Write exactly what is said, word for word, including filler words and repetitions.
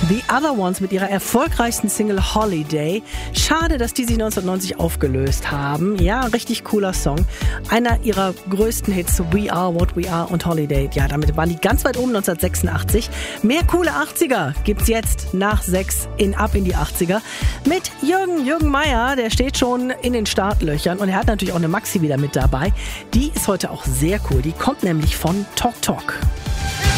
The Other Ones mit ihrer erfolgreichsten Single Holiday. Schade, dass die sich neunzehnhundertneunzig aufgelöst haben. Ja, richtig cooler Song. Einer ihrer größten Hits, We Are What We Are und Holiday. Ja, damit waren die ganz weit oben neunzehnhundertsechsundachtzig. Mehr coole achtziger gibt's jetzt nach sechs in Ab in die achtziger. Mit Jürgen, Jürgen Meier, der steht schon in den Startlöchern und er hat natürlich auch eine Maxi wieder mit dabei. Die ist heute auch sehr cool. Die kommt nämlich von Talk Talk.